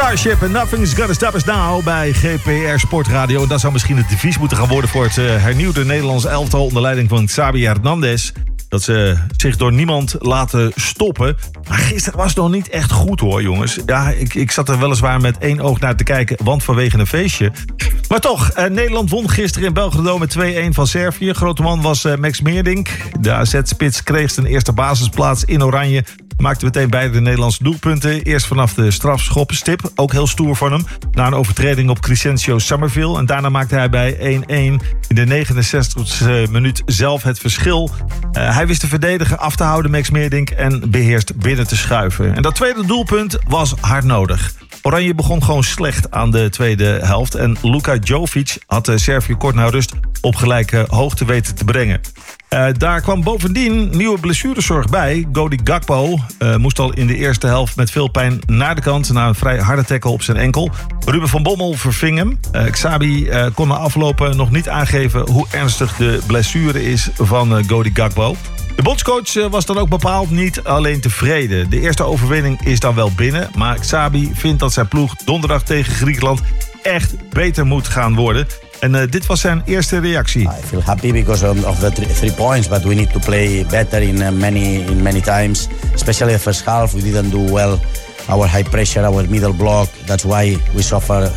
Starship and Nothing's Gonna Stop Us Now bij GPR Sportradio. En dat zou misschien het devies moeten gaan worden voor het hernieuwde Nederlands elftal onder leiding van Xabi Hernandez. Dat ze zich door niemand laten stoppen. Maar gisteren was het nog niet echt goed hoor, jongens. Ja, ik zat er weliswaar met één oog naar te kijken, want vanwege een feestje. Maar toch, Nederland won gisteren in Belgrado met 2-1 van Servië. Grote man was Max Meerdink. De AZ-spits kreeg zijn eerste basisplaats in Oranje. Maakte meteen beide de Nederlandse doelpunten. Eerst vanaf de strafschoppenstip, ook heel stoer van hem. Na een overtreding op Crescencio Summerville. En daarna maakte hij bij 1-1 in de 69e minuut zelf het verschil. Hij wist de verdediger af te houden, Max Meerdink, en beheerst binnen te schuiven. En dat tweede doelpunt was hard nodig. Oranje begon gewoon slecht aan de tweede helft. En Luka Jovic had Servië kort na rust op gelijke hoogte weten te brengen. Daar kwam bovendien nieuwe blessurezorg bij. Cody Gakpo moest al in de eerste helft met veel pijn naar de kant na een vrij harde tackle op zijn enkel. Ruben van Bommel verving hem. Xabi kon na aflopen nog niet aangeven hoe ernstig de blessure is van Cody Gakpo. De bondscoach was dan ook bepaald niet alleen tevreden. De eerste overwinning is dan wel binnen, maar Xabi vindt dat zijn ploeg donderdag tegen Griekenland echt beter moet gaan worden. En dit was zijn eerste reactie. I feel happy because of the three points, but we need to play better in many times. Especially the first half, we didn't do well. Our high pressure, our middle block. That's why we suffer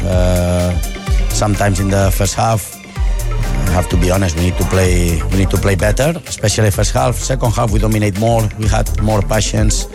sometimes in the first half. I have to be honest. We need to play better, especially first half. Second half, we dominate more. We had more passions.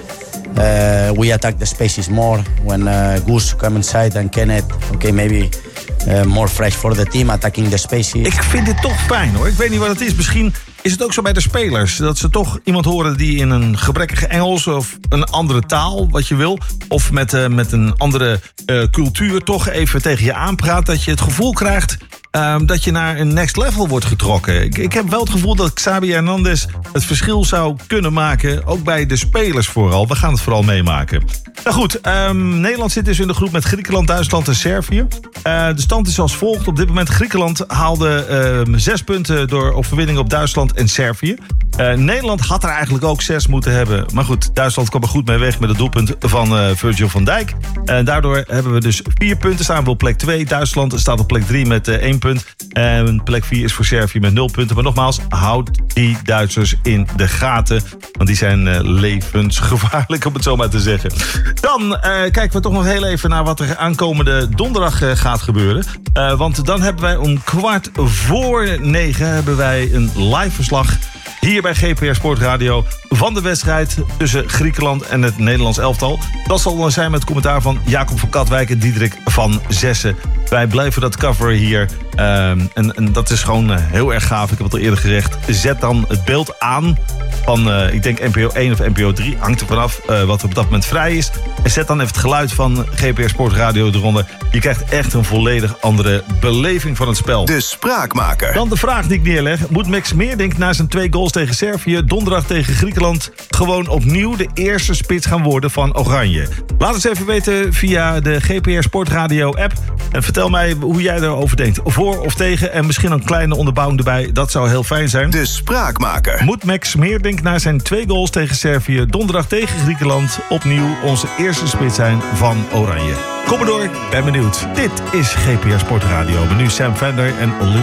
We attack the spaces more. When Goose come inside and Kenneth, okay, maybe. More fresh for the team, attacking the spaces. Ik vind dit toch fijn hoor. Ik weet niet wat het is. Misschien is het ook zo bij de spelers. Dat ze toch iemand horen die in een gebrekkige Engels of een andere taal, wat je wil. Of met een andere cultuur toch even tegen je aanpraat. Dat je het gevoel krijgt dat je naar een next level wordt getrokken. Ik heb wel het gevoel dat Xabi Hernandez het verschil zou kunnen maken. Ook bij de spelers vooral. We gaan het vooral meemaken. Nou goed, Nederland zit dus in de groep met Griekenland, Duitsland en Servië. De stand is als volgt. Op dit moment Griekenland haalde 6 punten door overwinning op Duitsland en Servië. Nederland had er eigenlijk ook 6 moeten hebben. Maar goed, Duitsland kwam er goed mee weg met het doelpunt van Virgil van Dijk. Daardoor hebben we dus 4 punten. Staan we op plek 2. Duitsland staat op plek 3 met 1 punt. En plek 4 is voor Servië met 0 punten. Maar nogmaals, houd die Duitsers in de gaten. Want die zijn levensgevaarlijk, om het zo maar te zeggen. Dan kijken we toch nog heel even naar wat er aankomende donderdag gaat gebeuren. Want dan hebben wij om 9:15 hebben wij een live verslag hier bij GPR Sportradio van de wedstrijd tussen Griekenland en het Nederlands elftal. Dat zal dan zijn met commentaar van Jacob van Katwijk en Diederik van Zessen. Wij blijven dat coveren hier. En dat is gewoon heel erg gaaf. Ik heb het al eerder gezegd. Zet dan het beeld aan van, ik denk NPO 1 of NPO 3. Hangt er vanaf wat er op dat moment vrij is. En zet dan even het geluid van GPR Sportradio eronder. Je krijgt echt een volledig andere beleving van het spel. De spraakmaker. Dan de vraag die ik neerleg. Moet Max Meerdink na zijn 2 goals tegen Servië donderdag tegen Griekenland gewoon opnieuw de eerste spits gaan worden van Oranje? Laat het even weten via de GPR Sportradio app. En vertel mij hoe jij erover denkt. Voor of tegen en misschien een kleine onderbouwing erbij. Dat zou heel fijn zijn. De spraakmaker. Moet Max Meerdink na zijn 2 goals tegen Servië donderdag tegen Griekenland opnieuw onze eerste spits zijn van Oranje? Kom maar door, ben benieuwd. Dit is GPR Sportradio. Met nu Sam Vender en